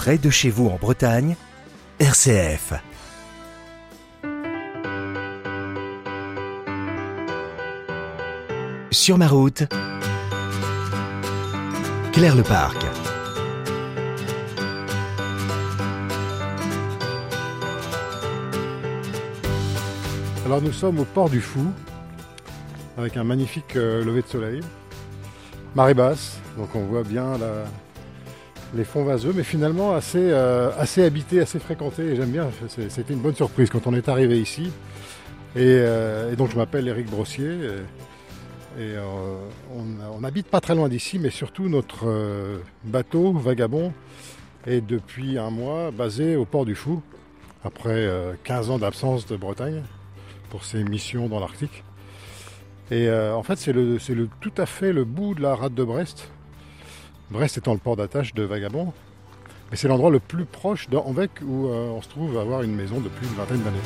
près de chez vous en Bretagne, RCF. Sur ma route, Claire Leparc. Alors nous sommes au port du Fou, avec un magnifique lever de soleil, marée basse, donc on voit bien les fonds vaseux, mais finalement assez habité, assez fréquenté, et j'aime bien, c'était une bonne surprise quand on est arrivé ici. Et donc je m'appelle Éric Brossier, on n'habite pas très loin d'ici, mais surtout notre bateau Vagabond est depuis un mois basé au port du Fou, après 15 ans d'absence de Bretagne pour ses missions dans l'Arctique. Et en fait, c'est tout à fait le bout de la rade de Brest. Brest étant le port d'attache de Vagabond. Mais c'est l'endroit le plus proche d'Anvec où on se trouve à avoir une maison depuis une vingtaine d'années.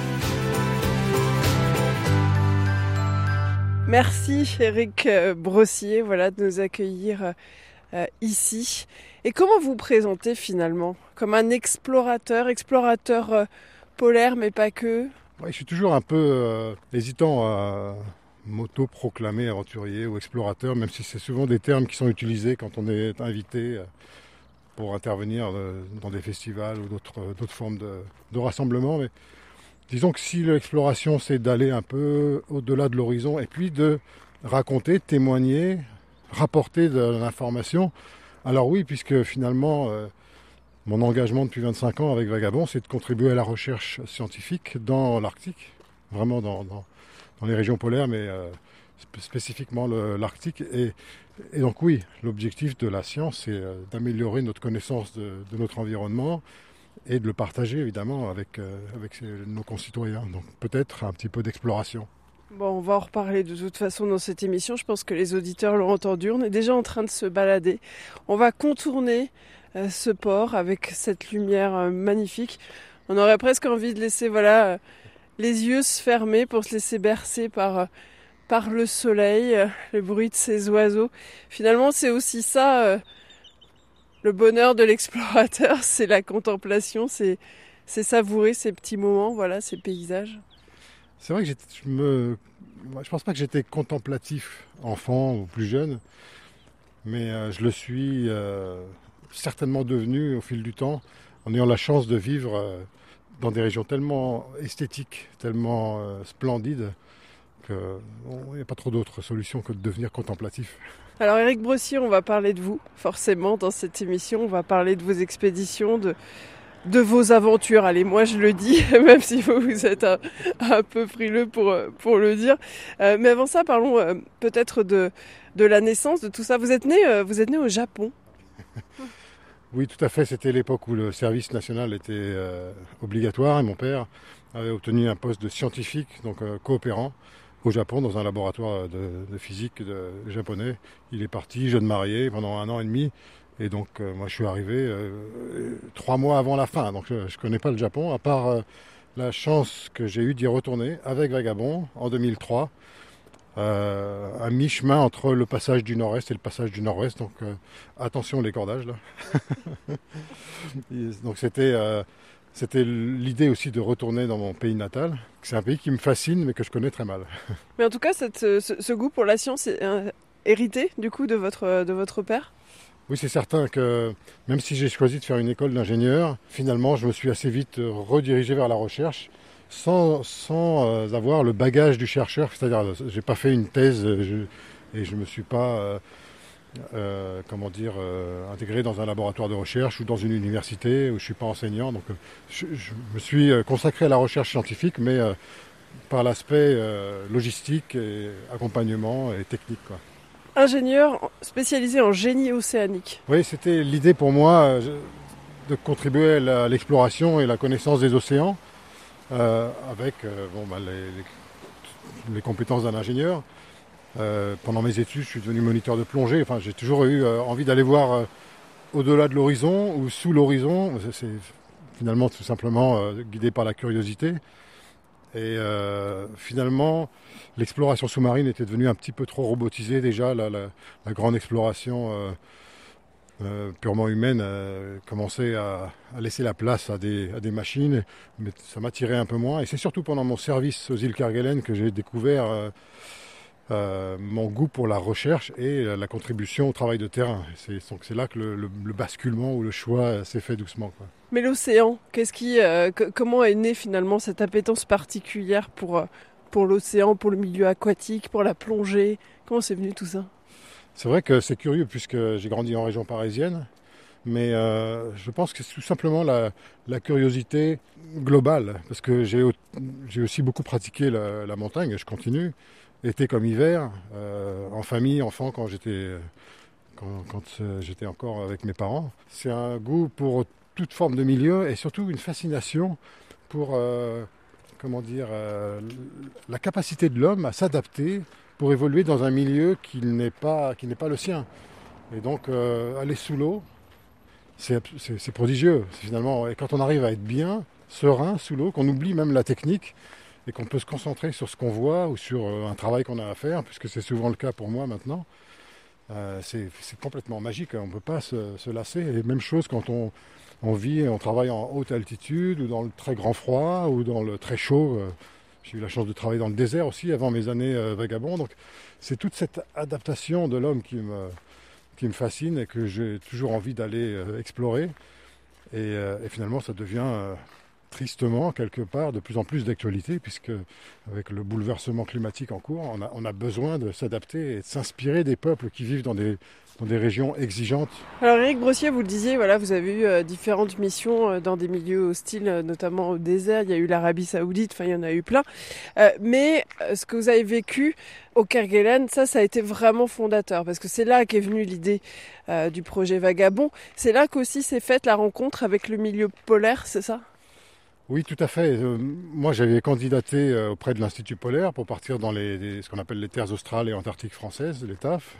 Merci Éric Brossier de nous accueillir ici. Et comment vous présentez finalement? Comme un explorateur polaire, mais pas que? Ouais, je suis toujours un peu hésitant à m'auto-proclamer aventurier ou explorateur, même si c'est souvent des termes qui sont utilisés quand on est invité pour intervenir dans des festivals ou d'autres formes de rassemblement. Mais disons que si l'exploration, c'est d'aller un peu au-delà de l'horizon et puis de raconter, témoigner, rapporter de l'information, alors oui, puisque finalement, mon engagement depuis 25 ans avec Vagabond, c'est de contribuer à la recherche scientifique dans l'Arctique, vraiment dans les régions polaires, mais spécifiquement l'Arctique. Et donc oui, l'objectif de la science, c'est d'améliorer notre connaissance de notre environnement et de le partager évidemment avec nos concitoyens. Donc peut-être un petit peu d'exploration. Bon, on va en reparler de toute façon dans cette émission. Je pense que les auditeurs l'ont entendu. On est déjà en train de se balader. On va contourner ce port avec cette lumière magnifique. On aurait presque envie de laisser les yeux se fermer pour se laisser bercer par le soleil, le bruit de ces oiseaux. Finalement, c'est aussi ça, le bonheur de l'explorateur, c'est la contemplation, c'est savourer ces petits moments, ces paysages. C'est vrai que je pense pas que j'étais contemplatif enfant ou plus jeune, mais je le suis certainement devenu au fil du temps, en ayant la chance de vivre dans des régions tellement esthétiques, tellement splendides, qu'il n'y a pas trop d'autres solutions que de devenir contemplatif. Alors Éric Brossier, on va parler de vous, forcément, dans cette émission. On va parler de vos expéditions, de vos aventures. Allez, moi je le dis, même si vous êtes un peu frileux pour le dire. Mais avant ça, parlons peut-être de la naissance, de tout ça. Vous êtes né au Japon. Oui, tout à fait. C'était l'époque où le service national était obligatoire et mon père avait obtenu un poste de scientifique, donc coopérant, au Japon, dans un laboratoire de physique japonais. Il est parti, jeune marié, pendant 1 an et demi. Et donc, moi, je suis arrivé 3 mois avant la fin. Donc, je ne connais pas le Japon, à part la chance que j'ai eue d'y retourner avec Vagabond en 2003. À mi-chemin entre le passage du nord-est et le passage du nord-ouest, donc attention les cordages là. Donc c'était l'idée aussi de retourner dans mon pays natal. C'est un pays qui me fascine mais que je connais très mal. Mais en tout cas, ce goût pour la science est hérité du coup de votre père? Oui, c'est certain que même si j'ai choisi de faire une école d'ingénieur, finalement je me suis assez vite redirigé vers la recherche. Sans avoir le bagage du chercheur, c'est-à-dire j'ai pas fait une thèse et je me suis pas intégré dans un laboratoire de recherche ou dans une université où je suis pas enseignant. Donc je me suis consacré à la recherche scientifique, mais par l'aspect logistique et accompagnement et technique, quoi. Ingénieur spécialisé en génie océanique. Oui, c'était l'idée pour moi de contribuer à l'exploration et la connaissance des océans. Avec les compétences d'un ingénieur. Pendant mes études, je suis devenu moniteur de plongée. Enfin, j'ai toujours eu envie d'aller voir au-delà de l'horizon ou sous l'horizon. C'est finalement tout simplement guidé par la curiosité. Et finalement, l'exploration sous-marine était devenue un petit peu trop robotisée déjà. La grande exploration purement humaine commençait à laisser la place à des machines, mais ça m'attirait un peu moins. Et c'est surtout pendant mon service aux îles Kerguelen que j'ai découvert mon goût pour la recherche et la contribution au travail de terrain. C'est là que le basculement ou le choix s'est fait doucement, quoi. Mais l'océan, comment est née finalement cette appétence particulière pour l'océan, pour le milieu aquatique, pour la plongée? Comment c'est venu tout ça? C'est vrai que c'est curieux puisque j'ai grandi en région parisienne, mais je pense que c'est tout simplement la curiosité globale, parce que j'ai aussi beaucoup pratiqué la montagne, et je continue, été comme hiver, en famille, enfant, quand j'étais encore avec mes parents. C'est un goût pour toute forme de milieu et surtout une fascination pour la capacité de l'homme à s'adapter pour évoluer dans un milieu qui n'est pas le sien. Et donc aller sous l'eau, c'est prodigieux finalement. Et quand on arrive à être bien, serein sous l'eau, qu'on oublie même la technique et qu'on peut se concentrer sur ce qu'on voit ou sur un travail qu'on a à faire, puisque c'est souvent le cas pour moi maintenant, c'est complètement magique. On ne peut pas se lasser. Et même chose quand on vit et on travaille en haute altitude ou dans le très grand froid ou dans le très chaud. J'ai eu la chance de travailler dans le désert aussi avant mes années vagabond. Donc c'est toute cette adaptation de l'homme qui me fascine et que j'ai toujours envie d'aller explorer. Et finalement, ça devient tristement, quelque part, de plus en plus d'actualité, puisque avec le bouleversement climatique en cours, on a besoin de s'adapter et de s'inspirer des peuples qui vivent dans des régions exigeantes. Alors Éric Brossier, vous le disiez, voilà, vous avez eu différentes missions dans des milieux hostiles, notamment au désert. Il y a eu l'Arabie Saoudite, enfin il y en a eu plein. Mais ce que vous avez vécu au Kerguelen, ça a été vraiment fondateur, parce que c'est là qu'est venue l'idée du projet Vagabond. C'est là qu'aussi s'est faite la rencontre avec le milieu polaire, c'est ça ? Oui, tout à fait. Moi, j'avais candidaté auprès de l'Institut polaire pour partir dans ce qu'on appelle les terres australes et antarctiques françaises, les TAF.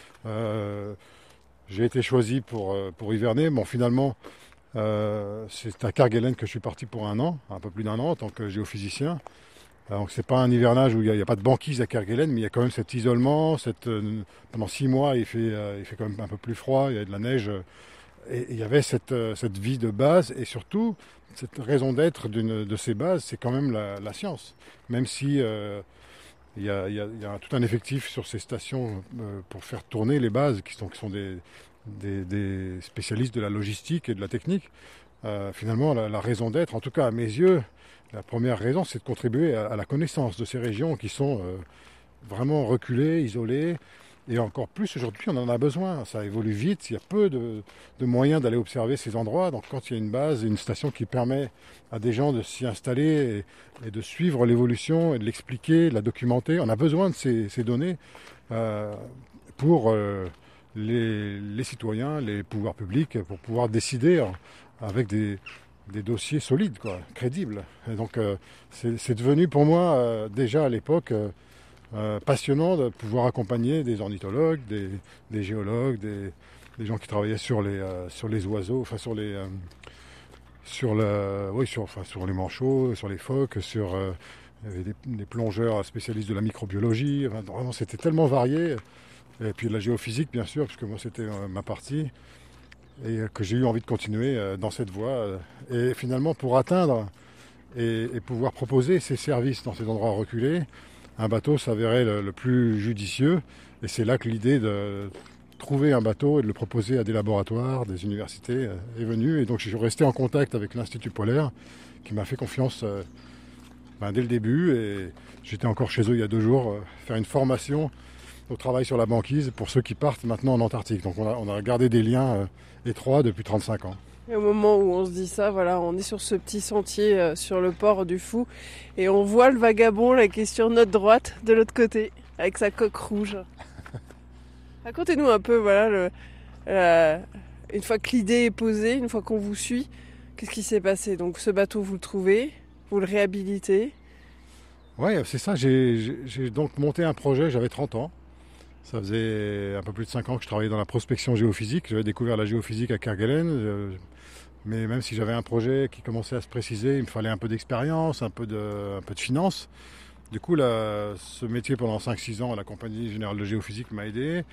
J'ai été choisi pour hiverner. Bon, finalement, c'est à Kerguelen que je suis parti pour un peu plus d'un an, en tant que géophysicien. Donc, c'est pas un hivernage où il n'y a pas de banquise à Kerguelen, mais il y a quand même cet isolement. Pendant 6 mois, il fait quand même un peu plus froid, il y a de la neige. Et il y avait cette vie de base et surtout cette raison d'être de ces bases, c'est quand même la science. Même si il y a tout un effectif sur ces stations pour faire tourner les bases qui sont des spécialistes de la logistique et de la technique. Finalement, la raison d'être, en tout cas à mes yeux, la première raison, c'est de contribuer à la connaissance de ces régions qui sont vraiment reculées, isolées. Et encore plus aujourd'hui, on en a besoin. Ça évolue vite, il y a peu de moyens d'aller observer ces endroits. Donc quand il y a une base, une station qui permet à des gens de s'y installer et de suivre l'évolution et de l'expliquer, de la documenter, on a besoin de ces données pour les citoyens, les pouvoirs publics, pour pouvoir décider avec des dossiers solides, crédibles. Et donc c'est devenu pour moi, déjà à l'époque, passionnant de pouvoir accompagner des ornithologues, des géologues, des gens qui travaillaient sur les oiseaux, enfin sur les manchots, sur les phoques, il y avait des plongeurs spécialistes de la microbiologie. Enfin, vraiment, c'était tellement varié. Et puis de la géophysique, bien sûr, puisque moi c'était ma partie, et que j'ai eu envie de continuer dans cette voie. Et finalement, pour atteindre et pouvoir proposer ces services dans ces endroits reculés, un bateau s'avérait le plus judicieux, et c'est là que l'idée de trouver un bateau et de le proposer à des laboratoires, des universités est venue. Et donc je suis resté en contact avec l'Institut polaire, qui m'a fait confiance dès le début, et j'étais encore chez eux il y a 2 jours, faire une formation au travail sur la banquise pour ceux qui partent maintenant en Antarctique. Donc on a gardé des liens étroits depuis 35 ans. Et au moment où on se dit ça, voilà, on est sur ce petit sentier sur le port du Fou et on voit le Vagabond là, qui est sur notre droite, de l'autre côté, avec sa coque rouge. Racontez-nous un peu, voilà, une fois que l'idée est posée, une fois qu'on vous suit, qu'est-ce qui s'est passé? Donc ce bateau, vous le trouvez, vous le réhabilitez? Oui, c'est ça. J'ai donc monté un projet, j'avais 30 ans. Ça faisait un peu plus de 5 ans que je travaillais dans la prospection géophysique. J'avais découvert la géophysique à Kerguelen. Mais même si j'avais un projet qui commençait à se préciser, il me fallait un peu d'expérience, un peu de finances. Du coup, ce métier pendant 5-6 ans à la Compagnie Générale de Géophysique m'a aidé.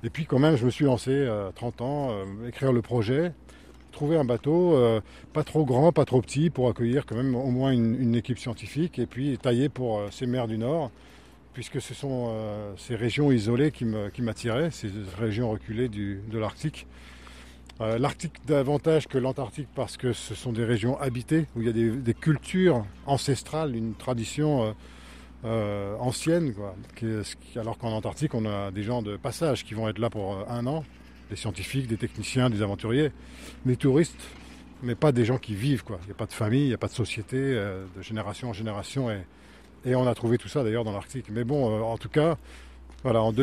Et puis quand même, je me suis lancé à 30 ans, écrire le projet, trouver un bateau, pas trop grand, pas trop petit, pour accueillir quand même au moins une équipe scientifique, et puis tailler pour ces mers du Nord, puisque ce sont ces régions isolées qui m'attiraient, ces régions reculées de l'Arctique. L'Arctique davantage que l'Antarctique, parce que ce sont des régions habitées, où il y a des cultures ancestrales, une tradition ancienne, quoi. Alors qu'en Antarctique, on a des gens de passage qui vont être là pour un an, des scientifiques, des techniciens, des aventuriers, des touristes, mais pas des gens qui vivent, quoi. Il n'y a pas de famille, il n'y a pas de société de génération en génération, et on a trouvé tout ça d'ailleurs dans l'Arctique. Mais bon, en tout cas, voilà, en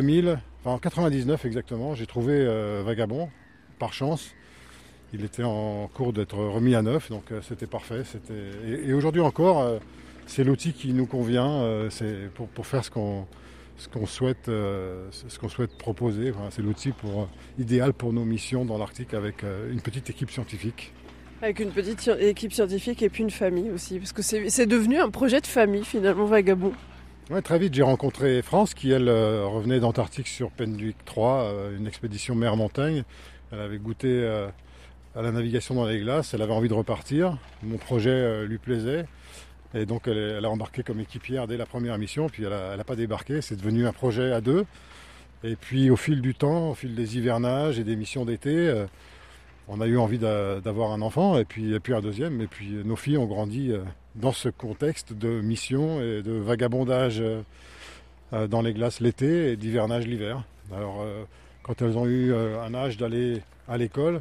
99 exactement, j'ai trouvé Vagabond, par chance. Il était en cours d'être remis à neuf, donc c'était parfait. Et aujourd'hui encore, c'est l'outil qui nous convient, c'est pour faire ce qu'on souhaite proposer. Enfin, c'est l'outil idéal pour nos missions dans l'Arctique, avec une petite équipe scientifique. Avec une petite équipe scientifique et puis une famille aussi, parce que c'est devenu un projet de famille finalement, Vagabond. Ouais, très vite, j'ai rencontré France qui, elle, revenait d'Antarctique sur Penduic 3, une expédition mer-montagne. Elle avait goûté à la navigation dans les glaces, elle avait envie de repartir. Mon projet lui plaisait. Et donc elle a embarqué comme équipière dès la première mission, puis elle n'a pas débarqué. C'est devenu un projet à deux. Et puis au fil du temps, au fil des hivernages et des missions d'été, on a eu envie d'avoir un enfant, et puis un deuxième. Et puis nos filles ont grandi dans ce contexte de mission et de vagabondage dans les glaces l'été et d'hivernage l'hiver. Alors quand elles ont eu un âge d'aller à l'école,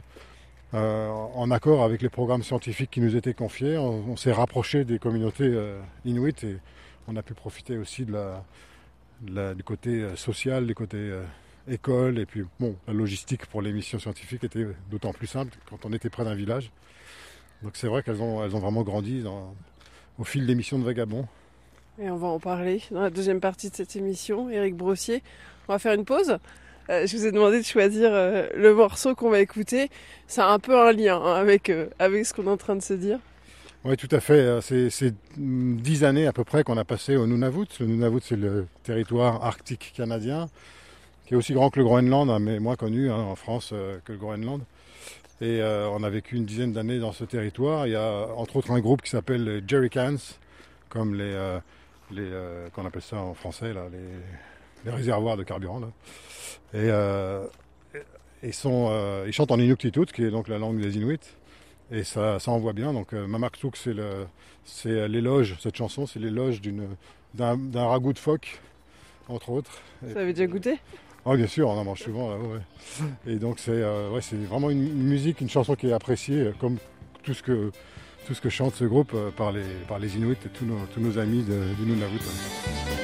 en accord avec les programmes scientifiques qui nous étaient confiés, on s'est rapproché des communautés inuites, et on a pu profiter aussi du côté social, du côté école, et puis bon, la logistique pour les missions scientifiques était d'autant plus simple quand on était près d'un village. Donc c'est vrai qu'elles ont vraiment grandi au fil des missions de Vagabond. Et on va en parler dans la deuxième partie de cette émission. Éric Brossier, on va faire une pause. Je vous ai demandé de choisir le morceau qu'on va écouter. C'est un peu un lien avec ce qu'on est en train de se dire. Oui, tout à fait. C'est 10 années à peu près qu'on a passé au Nunavut. Le Nunavut, c'est le territoire arctique canadien, qui est aussi grand que le Groenland, mais moins connu en France que le Groenland. Et on a vécu une dizaine d'années dans ce territoire. Il y a entre autres un groupe qui s'appelle les Jerrycans, comme qu'on appelle ça en français, là, les réservoirs de carburant, là. Et ils chantent en Inuktitut, qui est donc la langue des Inuits, et ça envoie bien. Donc Mamaktug, c'est l'éloge, cette chanson, c'est l'éloge d'un ragoût de phoque, entre autres. Vous avez déjà goûté ? Oh, bien sûr, on en mange souvent là. Ouais. Et donc c'est vraiment une musique, une chanson qui est appréciée, comme tout ce que chante ce groupe par les Inuits et tous nos amis du Nunavut.